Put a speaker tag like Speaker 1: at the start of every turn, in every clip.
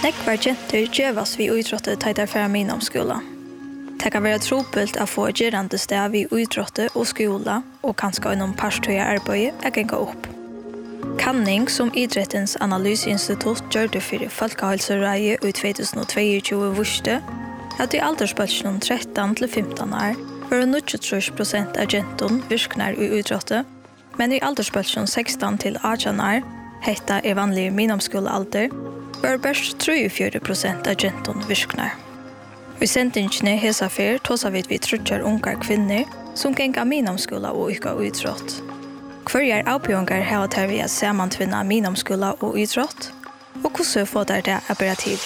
Speaker 1: Nekvar jenter gjevas vi utrottet teitar fra minomskola. Det kan være trobult å få gerande sted vi utrottet og skola, og kanskje innom parstøye arbeid er genga opp. Kanning som Idrettens analyseinstitutt gjør det for Folkehelsereie i 2022 vurste, at i aldersbølgen 13 til 15 år var 93% av jentene virkner i utrottet, men i aldersbølgen 16 til 18 år, hetta er vanlig minomskolealder, var best 43% av jentene virkner. I sendingene hesafer tåsa vi trutjar ungar kvinner som genga minomskola og ykka utrott. Hverjar avbjørngar hava ter vi samantvinna minomskola og utrott, og hvordan får der det å bære til?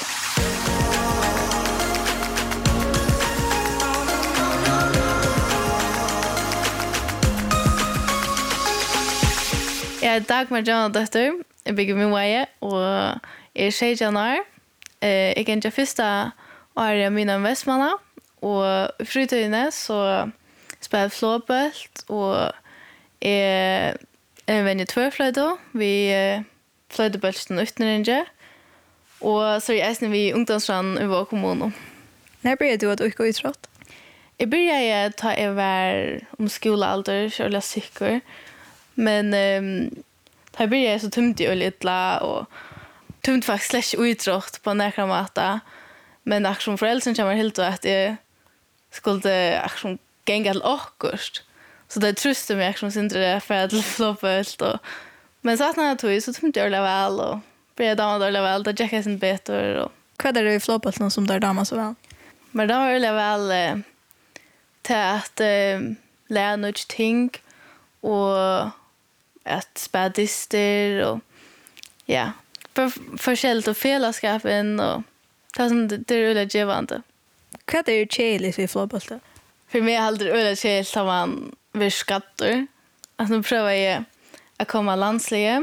Speaker 2: Jeg er Dagmar Jonadottir, jeg bygger min vei, og jeg er 16 år. Jeg er ikke første året min av Vestmanna, og i fritidene så spiller jeg flåbølt, og jeg er venn i tvørfløyde, vi fløydebølten utenringe, og så er jeg vi i ungdomsstranden i vår kommune.
Speaker 1: Når blir du at du ikke utrådt?
Speaker 2: Jeg begynner ta jeg var om skolealder, kjørlig sikker, men da begynner jeg så tømte jeg litt, og tømte faktisk slett ikke utrådt på nærkere måte, men akkurat foreldren kommer helt til at jeg skulle akkurat genge til akkurat. Så det trøste meg akkurat sin det for at det flåpølt. Men så når jeg tog, så tømte jeg vel, og ble jeg damer dårlig vel, da gikk jeg sin bedre.
Speaker 1: Hva er det i flåpølt nå som der damer så vel?
Speaker 2: Men da var jeg vel til at lære noe ting, og at spadister, og ja, forskjellig og fellesskapen, og det er øyelig givende.
Speaker 1: Hva er det kjeilig i flåbøltet?
Speaker 2: For meg er det øyelig kjeilig da man vil skatter. At nå prøver jeg å komme landslige,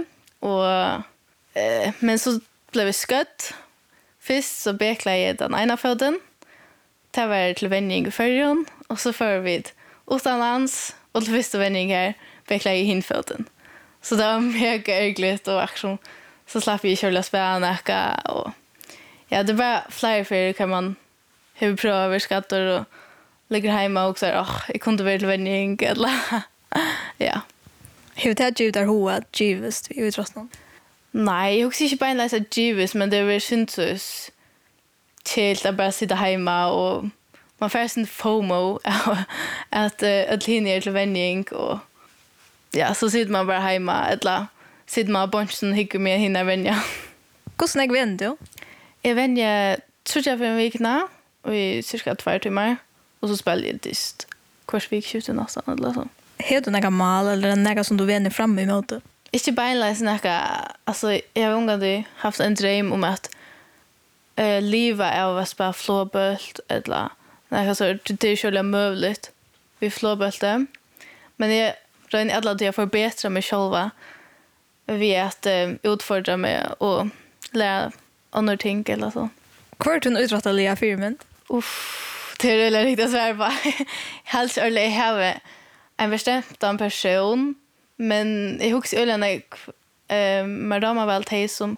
Speaker 2: men så ble vi skøtt. Først så bekla jeg den ene føden. Det var til vending i førjen, og så fører vi utenlands, og til første vending her bekla jeg hinføden. Så det var mega ærgerligt, og så slapp jeg kjøle spennende, og ja, det var flere ferier kan man hur prøve over skatter og ligger hjemme og så jeg kunne være til vending, eller ja.
Speaker 1: Hur det givet der hoa givet i utrottene?
Speaker 2: Nei, jeg husker ikke bare en leise givet, men det var syntes til å bare sitte hjemme, og man får sin FOMO at linjer til vending, og ja, så sitter man bare hjemme, eller sitter man på en hygge med henne vending.
Speaker 1: Hvordan er venn du?
Speaker 2: Jeg venner 3-5 vikene, og i cirka 2 timer, og så spiller jeg dyst. Hver vik 20 nesten, eller sånn.
Speaker 1: Har du noe mal, eller noe som du venner fremme i måte?
Speaker 2: Ikke beinleis noe, altså, jeg har ungene haft en drøm om at livet er å spille flåbølt, eller noe så det er ikke mulig ved flåbøltet. Men jeg regner alle til å forbedre meg selv ved at utfordre meg og lære andre ting eller så.
Speaker 1: Hva er den utrettelige firmen?
Speaker 2: Det er veldig riktig å svare på. Helst er det jeg har en bestemt person, men jeg husker øyne med damer vel til som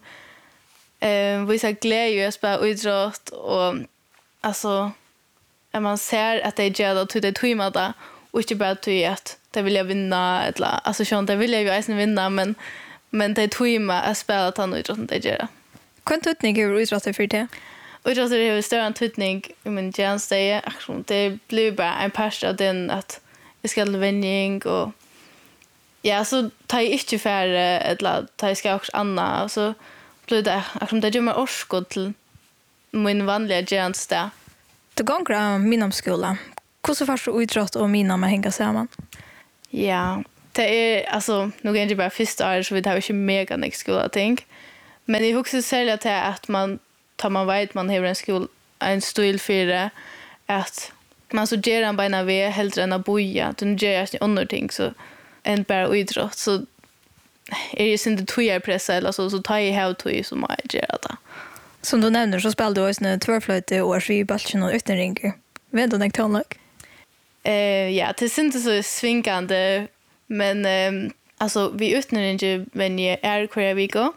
Speaker 2: viser glede å spille utrett, og altså, man ser at de gjør det til det tøymer da, og ikke bare til at de vil vinne, eller, altså sånn, de vil jo eisen vinne, men de tøymer å spille at han utretten de gjør det.
Speaker 1: Hva tøtning er utrettet for det?
Speaker 2: Utrettet er større tøtning i min tjeneste. Det blir bare en part av den at jeg skal til vending, og ja, så tar jeg ikke færre, eller tar jeg skal også annet, og så blir det, det gjør meg årskott til min vanlige tjeneste.
Speaker 1: Du ganger av minomskola. Hvordan først du utrett og minom å henge sammen?
Speaker 2: Ja, det er, altså, nå er det bare første år, så vi tar ikke mega nek skola-ting. Men jeg husker særlig til at man vet man har en stil for det, at man så gjør en beina ved heldre enn å boja. Du gjør ikke andre ting, så enn bare utrott. Så er jeg ikke tøyerpresse, eller så tar jeg av tøy, så må jeg gjøre det.
Speaker 1: Som du nevner, så spiller du også tvørfløyte og skibaltjen og utenringer. Vet du nek tånløk?
Speaker 2: Ja, det synes så svingande, men alltså vi utenringer, men jeg hver vik,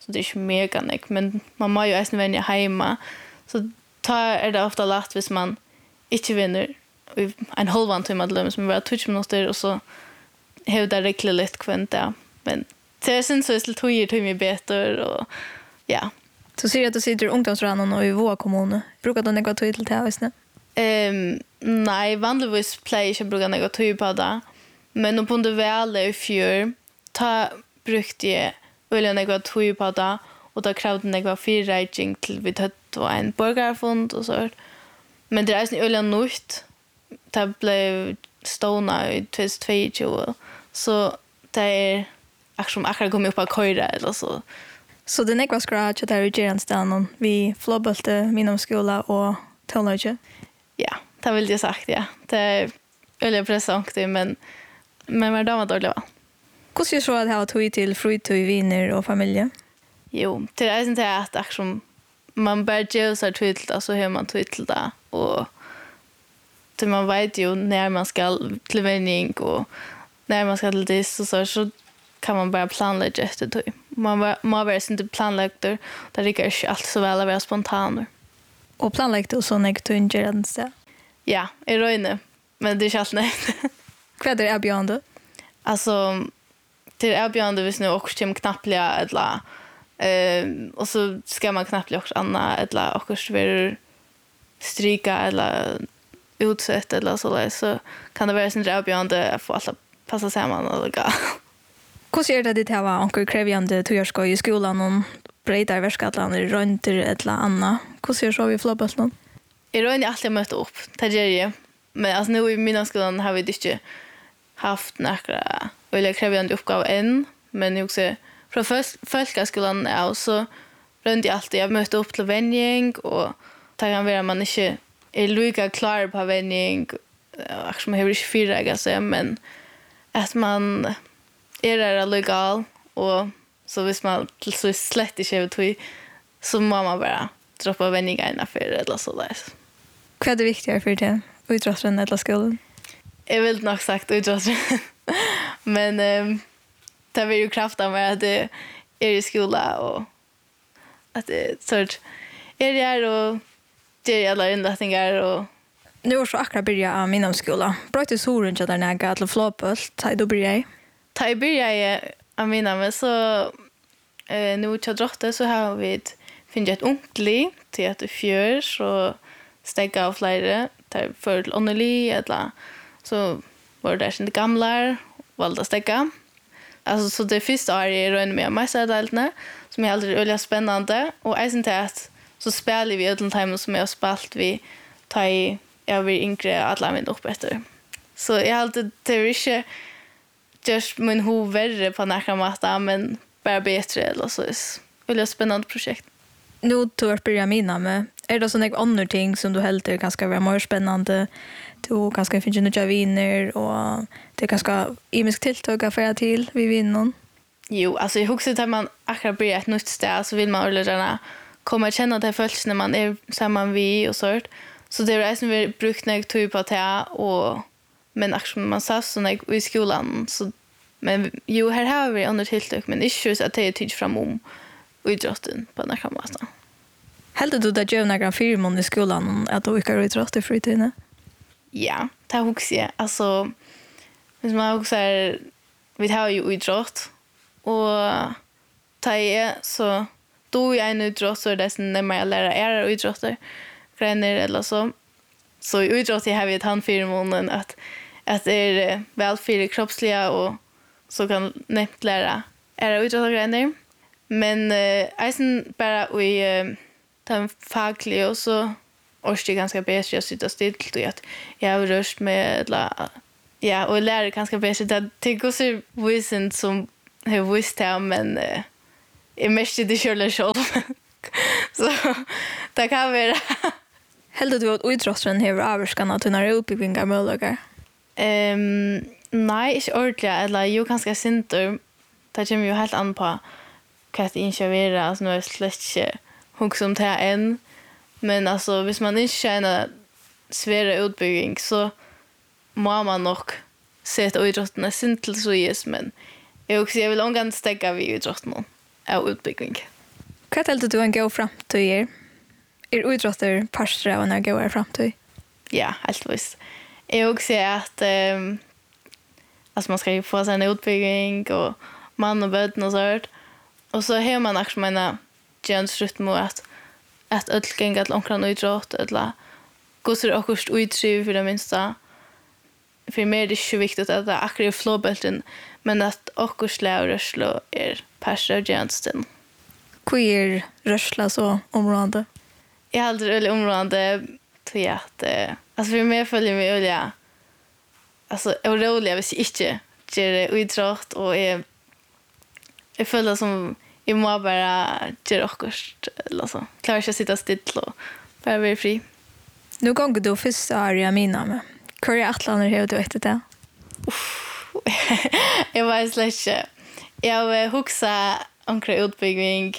Speaker 2: så det är inte mega nek, men man må ju även vänja hemma. Så tar det ofta lätt hvis man inte vinner i en halvan timme till som bara 20 minuter och så hävdar det lite kvant där. Men det syns så lite höjer till mig bättre och ja.
Speaker 1: Så ser jag att du sitter i ungdomsranen och i vår kommun. Brukar du något tid till det här, visst ni?
Speaker 2: Nej, vanligtvis plejer jag inte bruka något tid på det. Men om på det väl i fjör, brukte jag öliga något tid på det. Och då krävde något fyrräkning till vi tog en borgarfond och så. Men det är öliga nytt. Det blev stående i 2022. Så det är akkurat kommit upp på köra eller så.
Speaker 1: Så det är något skratch att det är i Geranstaden vi flåbölte minom skola och tonlöjde?
Speaker 2: Ja, det vill jag sagt, ja. Det är öliga present, men var damer dåliga va?
Speaker 1: Hur ska jag så att ha tog till fritid, vänner och familj?
Speaker 2: Jo, det är inte att man bara ger sig till så hur man tog till det och man vet ju när man ska till vänning och när man ska till det så kan man bara planlägga efter det. Man må vara inte planläggter, det rikker inte allt så väl att vara spontan.
Speaker 1: Och planläggte och så när du inte gör det?
Speaker 2: Ja, i röjne, men det är inte allt nöjt.
Speaker 1: Vad är erbjudande?
Speaker 2: Alltså, det är erbjudande hvis nu också kommer knappliga eller och så ska man knappliga också anna eller också vill stryka eller utsett eller så kan det vara sin erbjudande att få alla passa samman eller gå.
Speaker 1: Hur ser det här var onkel krävande tujärskoj i skolan och bredare värskatlan i rönter eller annat? Hur ser så vi flåbötlen?
Speaker 2: Jag har alltid mött upp, det gör jag. Men alltså, nu i mina skolan har vi inte haft några väldigt krävande uppgave än. Men jag också från folkskolan så rönte jag alltid. Jag mötte upp till vänjning och det kan vara att man inte är lika klar på vänjning. Man har inte fyrräggat sig, men att man är legal och så hvis man så slett inte är tog så må man bara droppa vänningarna för eller så där.
Speaker 1: Vad är viktigare för dig? Utdrottaren eller skolan?
Speaker 2: Jag vill nog sagt utdrottaren. Men det vill ju krafta med att det är i skolan och att det sort är där och det är alla inrättningar och
Speaker 1: nu är så akkurat börja av min skola. Bröt i solen så där näga till flåpölt. Ta då börja jag.
Speaker 2: Ta i börja av mina men så nu till drotte så har vi finner ett ungtlig till att fjör så stäcka av flera tar för only eller så var det inte gamla valda stäcka. Alltså så det första är i rön med mästardelna som är aldrig öliga spännande och är inte att så spelar vi utan time som jag spalt vi tar i över yngre alla min upp efter. Så jag har alltid teoriskt just min huvudvärre på några matta men bara bättre eller så är öliga spännande projekt.
Speaker 1: Nu tog jag börja mina med. Är det sådana andra ting som du helt är ganska mer spännande? Du kanske finns nya viner och det är ganska imisk tilltag för till vi vinner.
Speaker 2: Jo, alltså jag huxar att man akkurat börjar ett nytt ställe så vill man väl gärna komma och känna det först när man är samman vi och sånt. Så det är det som vi brukt när jag tog på det och men akkurat man sa så när i skolan så men jo här har vi andra tilltag men inte så att det är tid fram om idrotten på den här kamraten.
Speaker 1: Helt du det gör några firmon i skolan att du kan idrott i fritiden?
Speaker 2: Ja, det har också jag. Alltså, hvis man också är, vi har ju idrott och ta är så då är en idrott så är det när man lära är idrotter grejer eller så. Så i idrott har vi ett handfirmon att det är välfyr kroppsliga och så kan nämnt lära är idrottsgrejer. Men eisen bara i den fagliga och så orskar ganska bättre att sitta still och att jag har röst med ja och lära ganska bättre att det går så visst som har visst här men är mest det själv så det kan vara
Speaker 1: helt du att idrotten har avskanna till när uppbyggingar möjliga.
Speaker 2: Nej, inte ordentligt eller ju ganska sinter. Det kommer ju helt an på vad det inte är alltså nu är släkt hux om det än. Men alltså, hvis man inte känner svåra utbygging så må man nog sätta idrotten sin till så ges, men jag vill omgående stäcka vid idrotten av utbygging.
Speaker 1: Hva telte du en god framtid? Idrotter parstre av en god framtid?
Speaker 2: Ja, helt visst. Jag också säger att alltså man ska ju få sig en utbygging och man och böden och sånt. Och så har man också mina genslut mot att öllgänga till omkring idrott eller gå så också uttriv för det minsta. För mig är det inte viktigt att det är akkurat flåbälten men att också slå och rörsla parstre av gensten.
Speaker 1: Hva rörsla så område?
Speaker 2: Jag har aldrig väldigt område till att alltså för mig följer mig olja. Alltså jag är rolig hvis jag inte gör idrott och jag följer som jag må bara göra okkurst eller så. Klarar inte att sitta still och bara vara fri.
Speaker 1: Nu gånger du första år jag mina med. Hva atlaner har du etter det?
Speaker 2: Jag var slett inte. Jag har huxat omkring utbyggning.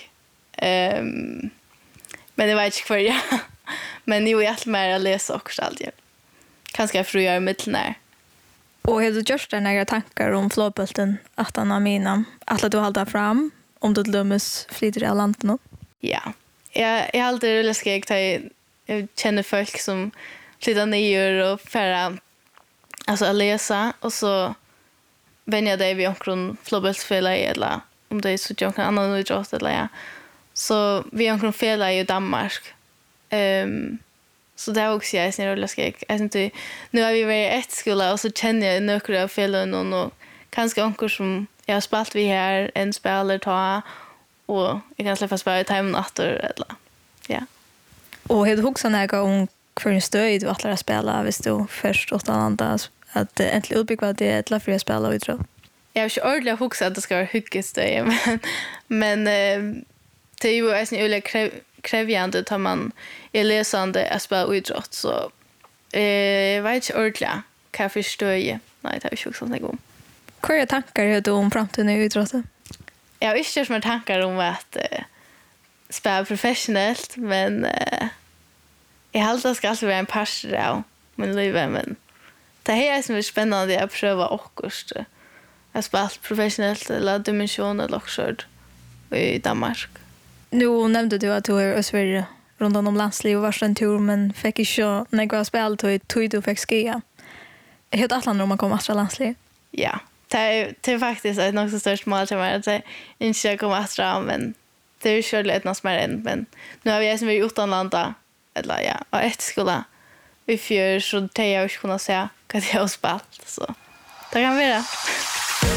Speaker 2: Men det var inte kvar jag. Men jo, jag mer att läsa också alltid. Kanske jag får göra mittelnär.
Speaker 1: Och har du gjort några tankar om flåbölten att han har mina? Att du håller fram om du dömes flyter av landet nu?
Speaker 2: Ja. Jag har alltid rullat skrek till jag känner folk som flyttar ner och färra alltså att läsa och så vänjer dig vid omkring flåböltsfälla eller om det är så jag kan annan idrott eller ja. Så vi omkring fälla i Danmark. Så det är också jag som rullar skrek. Nu har vi varit i ett skola och så känner jag några av fällen och kanske onkel som jag har spalt vi här en spelare ta och jag kan släppa spela i time efter eller ja. Och
Speaker 1: har du också några om hur stöd du att lära spela hvis du först åt andra att äntligen utbygga det ett för att spela och idrott?
Speaker 2: Jag har inte ordentligt huxat att det ska vara hyggligt stöd men det är ju en krävjande tar man är läsande att spela idrott så jag vet inte ordentligt kan jag förstå nej det har vi också sånt igång.
Speaker 1: Vilka tankar har du om framtiden i idrotten?
Speaker 2: Jag har inte så tankar om att spela professionellt men jag har alltid ska alltid vara en parstre av min liv men det här är som är spännande att pröva också att spela professionellt eller dimension eller också i Danmark.
Speaker 1: Nu nämnde du att du är i Sverige runt om landsliv och var en tur men fick inte några spel till du fick skia. Jag har ett land om man kommer till landsliv.
Speaker 2: Ja, det är faktiskt ett nog så störst mål till mig att jag inte kommer till men det är ju självklart något som är än men nu har vi som är utanlanda eller ja, och ett skola vi fjör så det jag inte kunna säga vad jag har spalt så det kan vara